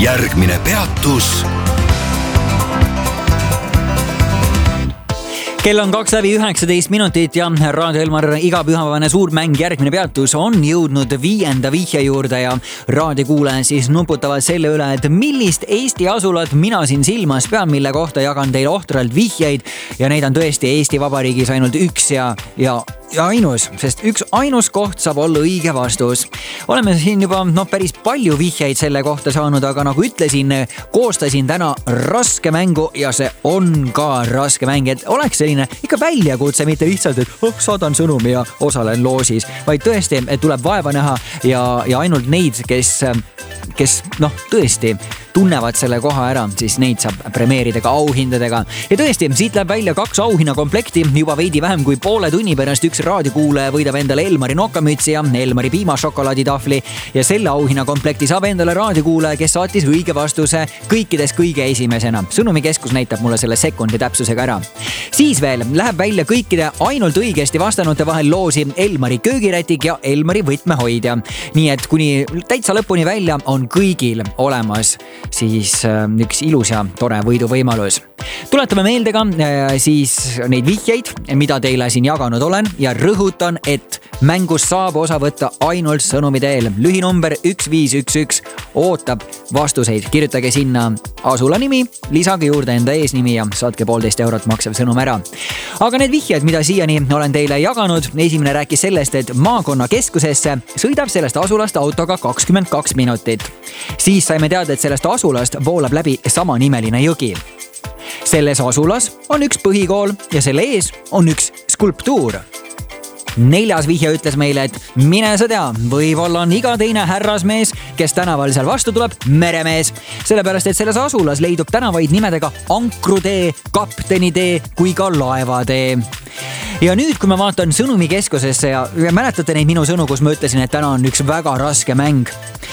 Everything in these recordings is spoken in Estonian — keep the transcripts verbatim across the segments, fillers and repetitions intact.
Järgmine peatus. Kell on kaks läbi üheksateist minutit ja Raadio Elmar igapühapäevane suur mäng Järgmine peatus on jõudnud viienda vihje juurde ja raadiokuulajad siis nuputavad selle üle, et millist Eesti asulat mina siin silmas pean, mille kohta jagan teile ohtralt vihjeid ja neid on tõesti Eesti Vabariigis ainult üks ja, ja ja ainus, sest üks ainus koht saab olla õige vastus. Oleme siin juba no, päris palju vihjeid selle kohta saanud, aga nagu ütlesin, koostasin täna raske mängu ja see on ka raske mäng, et oleks selline ikka väljakutse, mitte lihtsalt, et oh, saadan sõnumi ja osalen loosis, vaid tõesti, et tuleb vaeva näha ja, ja ainult neid, kes, kes noh, tõesti tunnevad selle koha ära, siis neid saab premeerida ka auhindadega. Ja tõesti, siit läheb välja kaks auhinnakomplekti, juba veidi vähem kui poole tunni pärast üks raadiokuulaja võidab endale Elmari nokamütsi ja Elmari piimašokolaaditahvli ja selle auhinnakomplekti saab endale raadiokuulaja, kes saatis õige vastuse kõikides kõige esimesena. Sõnumikeskus näitab mulle selle sekundi täpsusega ära. Siis veel läheb välja kõikide ainult õigesti vastanute vahel loosi Elmari köögirätik ja Elmari võtmehoidja. Nii et kuni täitsa lõpuni välja on kõigil olemas siis üks ilus ja tore võiduvõimalus. Tuletame meelde ka siis neid vihjeid, mida teile siin jaganud olen ja rõhutan, et mängus saab osa võtta ainult sõnumi teel. Lühinumber üks viis üks üks ootab vastuseid. Kirjutage sinna asula nimi, lisage juurde enda eesnimi ja saatke poolteist eurot maksev sõnum ära. Aga need vihjed, mida siiani olen teile jaganud, esimene rääkis sellest, et maakonna keskusesse sõidab sellest asulast autoga kakskümmend kaks minutit. Siis saime teada, et sellest asulast voolab läbi samanimeline jõgi. Selles asulas on üks põhikool ja selle ees on üks skulptuur. Neljas vihje ütles meile, et mine sa tea, võib-olla on iga teine härrasmees, kes tänaval seal vastu tuleb, meremees. Sellepärast, et selles asulas leidub tänavaid nimedega Ankrutee, Kaptenitee kui ka Laevatee. Ja nüüd, kui ma vaatan sõnumikeskusesse ja, ja mäletate neid minu sõnu, kus ma ütlesin, et täna on üks väga raske mäng.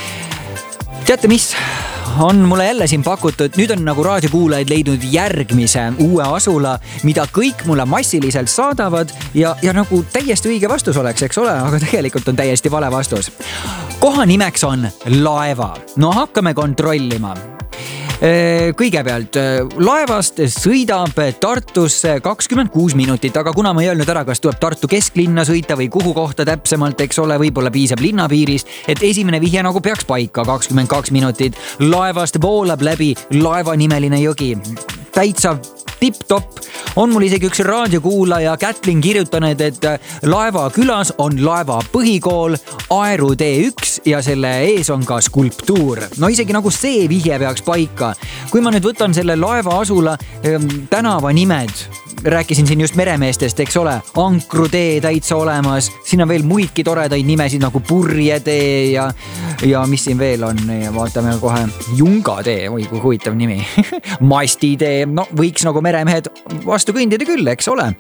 Teate mis? On mulle jälle siin pakutud, nüüd on nagu raadiokuulajaid leidnud järgmise uue asula, mida kõik mulle massiliselt saadavad ja, ja nagu täiesti õige vastus oleks, eks ole, aga tegelikult on täiesti vale vastus. Koha nimeks on Laeva. No hakkame kontrollima. Kõigepealt, Laevast sõidab Tartusse kakskümmend kuus minutit, aga kuna ma ei öelnud ära, kas tuleb Tartu kesklinna sõita või kuhu kohta täpsemalt, eks ole, võib-olla piisab linnapiirist, et esimene vihje nagu peaks paika kakskümmend kaks minutit. Laevast voolab läbi laevanimeline jõgi. Täitsa tipp-topp. On mul isegi üks raadiokuulaja Kätlin kirjutanud, et Laeva külas on Laeva põhikool, Aeru tee üks ja selle ees on ka skulptuur. No isegi nagu see vihje peaks paika. Kui ma nüüd võtan selle Laeva asula tänava nimed, rääkisin siin just meremeestest, eks ole, Ankrutee täitsa olemas, siin on veel muidki toredaid nimesid nagu Purjetee ja, ja mis siin veel on, vaatame kohe, Jungatee, oi kui huvitav nimi, Mastitee, no võiks nagu meremehed vastu kõndida küll, eks ole.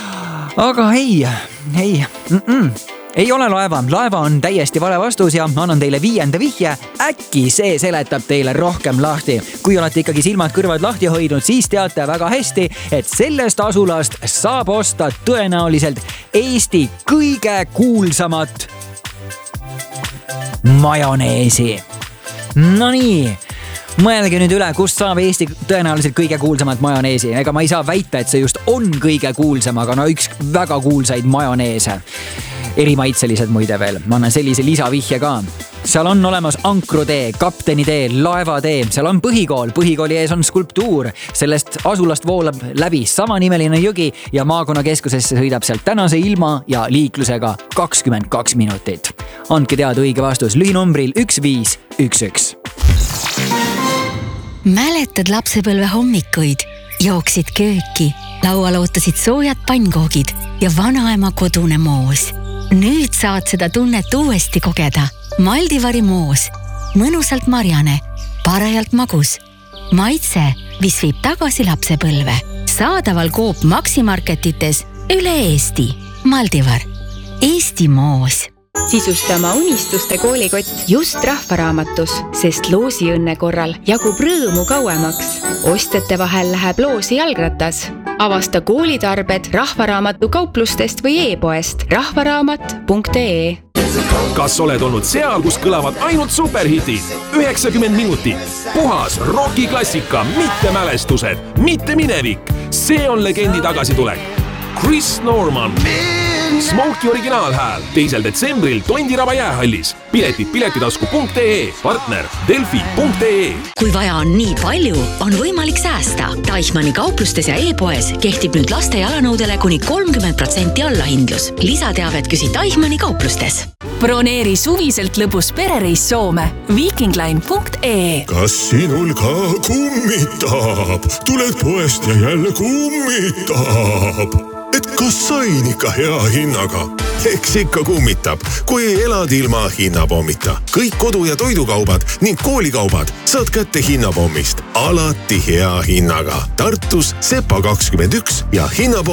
Aga ei, ei, mm-mm. Ei ole laeva. Laeva on täiesti vale vastus ja annan teile viienda vihje. Äkki see seletab teile rohkem lahti. Kui olete ikkagi silmad kõrvad lahti hoidnud, siis teate väga hästi, et sellest asulast saab osta tõenäoliselt Eesti kõige kuulsamat majoneesi. No nii, mõelge nüüd üle, kust saab Eesti tõenäoliselt kõige kuulsamat majoneesi. Ega ma ei saa väita, et see just on kõige kuulsam, aga no üks väga kuulsaid majoneese. Erimaitselised muide veel. Ma annan sellise lisavihje ka. Seal on olemas Ankrutee, Kaptenitee, Laevatee. Seal on põhikool. Põhikooli ees on skulptuur. Sellest asulast voolab läbi samanimeline jõgi ja maakonnakeskusesse sõidab sealt tänase ilma ja liiklusega kakskümmend kaks minutit. Andke teada õige vastus lühinumbril üks viis üks üks. Mäletad lapsepõlve hommikuid? Jooksid kööki, laual ootasid soojad pannkoogid ja vanaema kodune moos. Nüüd saad seda tunnet uuesti kogeda. Maldivari moos. Mõnusalt marjane, parajalt magus. Maitse, mis viib tagasi lapsepõlve. Saadaval Coop Maximarketites üle Eesti. Maldivar. Eesti moos. Sisustama unistuste koolikott just Rahvaraamatus, sest loosiõnne korral jagub rõõmu kauemaks. Ostjate vahel läheb loosi jalgratas. Avasta koolitarbed Rahvaraamatu kauplustest või e-poest rahvaraamat punkt ee. kas oled olnud seal, kus kõlavad ainult superhitid? üheksakümmend minutit. Puhas rokiklassika, mitte mälestused, mitte minevik. See on legendi tagasitulek. Chris Norman. Smokey originaalhääl teisel detsembril Tondiraba jäähallis. Piletid piletitasku punkt ee, partner delfi punkt ee. Kui vaja on nii palju, on võimalik säästa. Teichmanni kauplustes ja e-poes kehtib nüüd laste jalanõudele kuni kolmkümmend protsenti allahindlus. Lisateavet küsi Teichmanni kauplustes. Broneeri suviselt lõbus perereis Soome. Vikingline punkt ee. Kas sinul ka kummitab? Tuled poest ja jälle kummitab. Et kas sain ikka hea hinnaga? Eks ikka kummitab, kui elad ilma hinnapommita. Kõik kodu- ja toidukaubad ning koolikaubad saad kätte hinnapommist. Alati hea hinnaga. Tartus Sepa kakskümmend üks ja hinnapomm